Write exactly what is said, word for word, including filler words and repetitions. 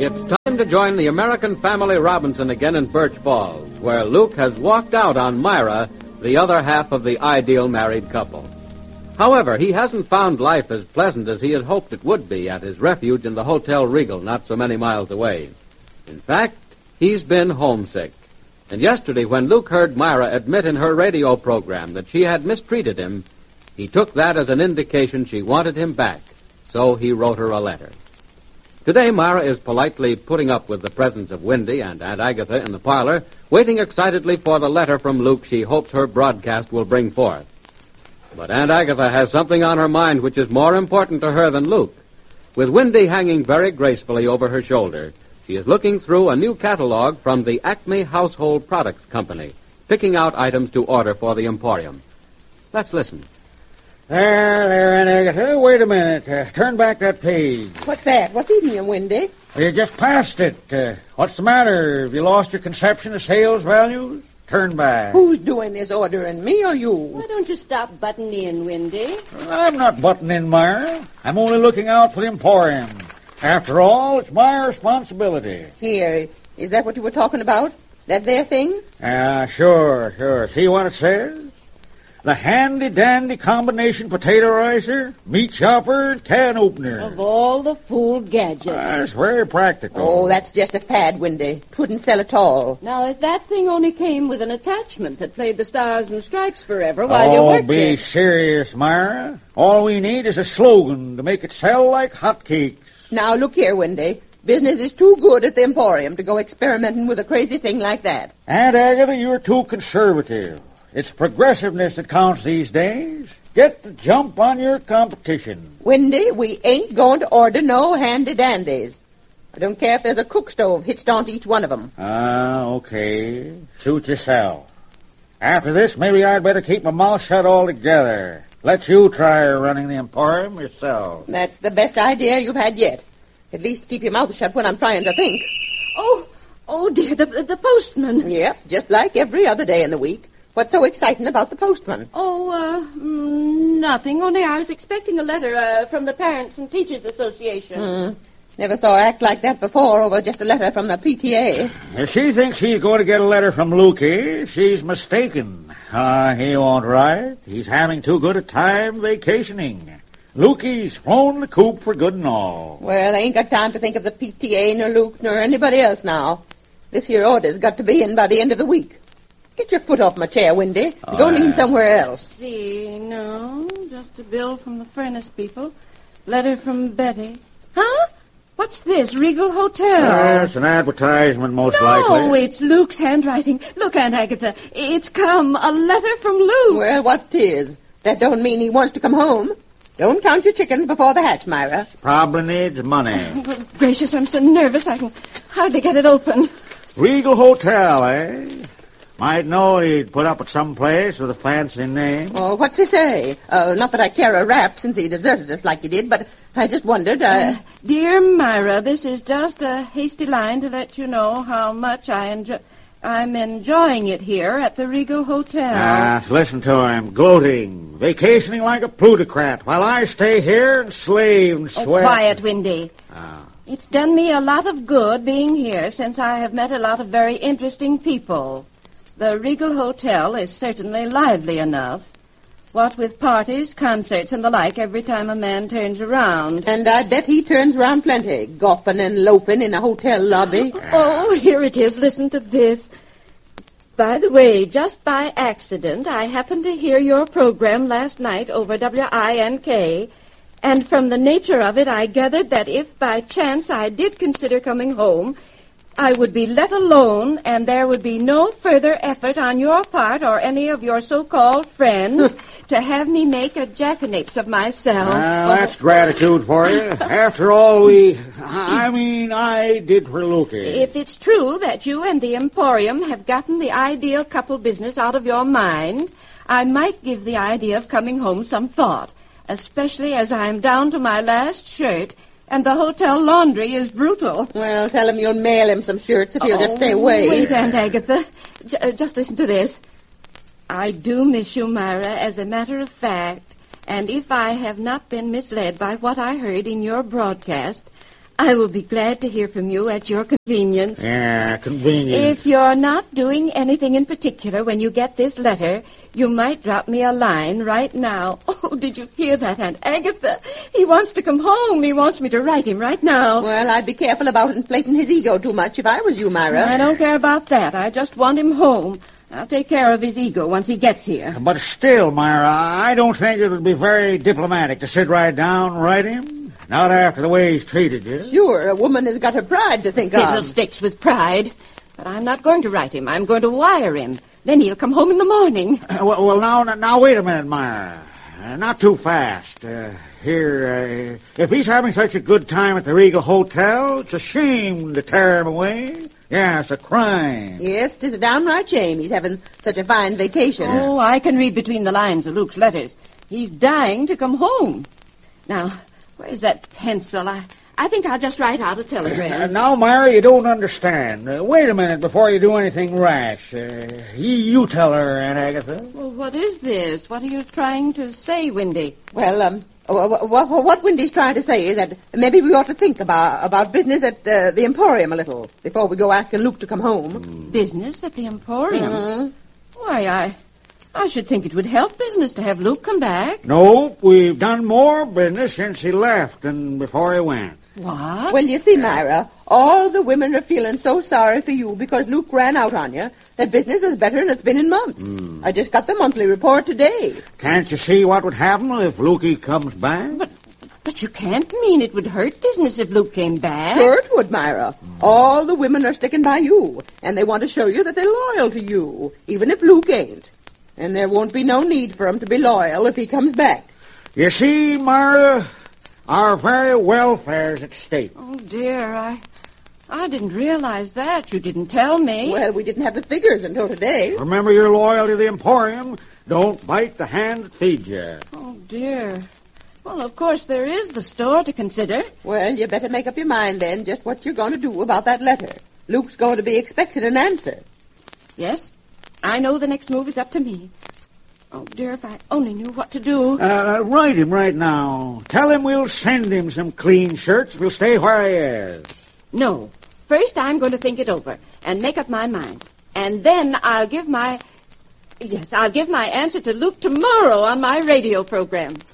It's time to join the American Family Robinson again in Birch Falls, where Luke has walked out on Myra, the other half of the ideal married couple. However, he hasn't found life as pleasant as he had hoped it would be at his refuge in the Hotel Regal not so many miles away. In fact, he's been homesick. And yesterday, when Luke heard Myra admit in her radio program that she had mistreated him, he took that as an indication she wanted him back, so he wrote her a letter. Today, Myra is politely putting up with the presence of Wendy and Aunt Agatha in the parlor, waiting excitedly for the letter from Luke she hopes her broadcast will bring forth. But Aunt Agatha has something on her mind which is more important to her than Luke. With Wendy hanging very gracefully over her shoulder, she is looking through a new catalog from the Acme Household Products Company, picking out items to order for the Emporium. Let's listen. There, there, Aunt Agatha. Wait a minute. Uh, turn back that page. What's that? What's eating you, Wendy? You just passed it. Uh, what's the matter? Have you lost your conception of sales values? Turn back. Who's doing this ordering, me or you? Why don't you stop butting in, Wendy? Well, I'm not butting in, Myra. I'm only looking out for the Emporium. After all, it's my responsibility. Here, is that what you were talking about? That there thing? Ah, uh, sure, sure. See what it says? The handy-dandy combination potato ricer, meat chopper, and can opener. Of all the fool gadgets. Uh, it's very practical. Oh, that's just a fad, Wendy. Wouldn't sell at all. Now, if that thing only came with an attachment that played the Stars and Stripes forever while oh, you worked be it. serious, Myra. All we need is a slogan to make it sell like hotcakes. Now, look here, Wendy. Business is too good at the Emporium to go experimenting with a crazy thing like that. Aunt Agatha, you're too conservative. It's progressiveness that counts these days. Get the jump on your competition. Wendy, we ain't going to order no handy-dandies. I don't care if there's a cook stove hitched onto each one of them. Ah, okay. Suit yourself. After this, maybe I'd better keep my mouth shut altogether. Let you try running the Emporium yourself. That's the best idea you've had yet. At least keep your mouth shut when I'm trying to think. Oh, oh dear, the, the postman. Yep, just like every other day in the week. What's so exciting about the postman? Oh, uh, mm, nothing. Only I was expecting a letter uh, from the Parents and Teachers Association. Mm. Never saw her act like that before over just a letter from the P T A. If she thinks she's going to get a letter from Lukey, she's mistaken. Ah, uh, he won't write. He's having too good a time vacationing. Lukey's thrown the coop for good and all. Well, I ain't got time to think of the P T A, nor Luke, nor anybody else now. This here order's got to be in by the end of the week. Get your foot off my chair, Wendy. Oh, Go lean yeah. somewhere else. See, no, just a bill from the furnace people. Letter from Betty. Huh? What's this? Regal Hotel? Yes, an advertisement, most no, likely. No, it's Luke's handwriting. Look, Aunt Agatha, it's come. A letter from Luke. Well, what 'tis? That don't mean he wants to come home. Don't count your chickens before the hatch, Myra. Probably needs money. Oh, gracious, I'm so nervous I can hardly get it open. Regal Hotel, eh? Might know he'd put up at some place with a fancy name. Oh, what's he say? Uh, not that I care a rap since he deserted us like he did, but I just wondered, uh... uh... Dear Myra, this is just a hasty line to let you know how much I enjoy... I'm enjoying it here at the Regal Hotel. Ah, listen to him, gloating, vacationing like a plutocrat, while I stay here and slave and sweat. Oh, quiet, Wendy. Ah. It's done me a lot of good being here since I have met a lot of very interesting people. The Regal Hotel is certainly lively enough. What with parties, concerts, and the like every time a man turns around. And I bet he turns around plenty, golfing and loafing in a hotel lobby. Oh, here it is. Listen to this. By the way, just by accident, I happened to hear your program last night over W I N K, and from the nature of it, I gathered that if by chance I did consider coming home, I would be let alone, and there would be no further effort on your part or any of your so-called friends to have me make a jackanapes of myself. Well, that's gratitude for you. After all, we... I mean, I did for Lukey. If it's true that you and the Emporium have gotten the ideal couple business out of your mind, I might give the idea of coming home some thought, especially as I'm down to my last shirt... And the hotel laundry is brutal. Well, tell him you'll mail him some shirts if he'll oh, just stay away. Wait, Aunt Agatha. J- uh, just listen to this. I do miss you, Myra, as a matter of fact. And if I have not been misled by what I heard in your broadcast, I will be glad to hear from you at your convenience. Yeah, convenient. If you're not doing anything in particular when you get this letter, you might drop me a line right now. Oh, did you hear that, Aunt Agatha? He wants to come home. He wants me to write him right now. Well, I'd be careful about inflating his ego too much if I was you, Myra. I don't care about that. I just want him home. I'll take care of his ego once he gets here. But still, Myra, I don't think it would be very diplomatic to sit right down and write him. Not after the way he's treated you. Sure, a woman has got her pride to think of. Fiddlesticks with pride. But I'm not going to write him. I'm going to wire him. Then he'll come home in the morning. Uh, well, well, now, now, wait a minute, Myra. Uh, not too fast. Uh, here, uh, if he's having such a good time at the Regal Hotel, it's a shame to tear him away. Yeah, it's a crime. Yes, 'tis a downright shame he's having such a fine vacation. Oh, I can read between the lines of Luke's letters. He's dying to come home. Now, where's that pencil? I, I think I'll just write out a telegram. Uh, now, Myra, you don't understand. Uh, wait a minute before you do anything rash. Uh, you, you tell her, Aunt Agatha. Well, what is this? What are you trying to say, Windy? Well, um, what, what Windy's trying to say is that maybe we ought to think about about business at uh, the Emporium a little before we go asking Luke to come home. Mm. Business at the Emporium? Mm-hmm. Why, I... I should think it would help business to have Luke come back. Nope, we've done more business since he left than before he went. What? Well, you see, Myra, all the women are feeling so sorry for you because Luke ran out on you that business is better than it's been in months. Mm. I just got the monthly report today. Can't you see what would happen if Lukey comes back? But but you can't mean it would hurt business if Luke came back. Sure it would, Myra. Mm. All the women are sticking by you, and they want to show you that they're loyal to you, even if Luke ain't. And there won't be no need for him to be loyal if he comes back. You see, Myra, our very welfare's at stake. Oh, dear, I I didn't realize that. You didn't tell me. Well, we didn't have the figures until today. Remember your loyalty to the Emporium. Don't bite the hand that feeds you. Oh, dear. Well, of course, there is the store to consider. Well, you better make up your mind, then, just what you're going to do about that letter. Luke's going to be expecting an answer. Yes? I know the next move is up to me. Oh, dear, if I only knew what to do. Uh, write him right now. Tell him we'll send him some clean shirts. We'll stay where he is. No. First, I'm going to think it over and make up my mind. And then I'll give my... Yes, I'll give my answer to Luke tomorrow on my radio program.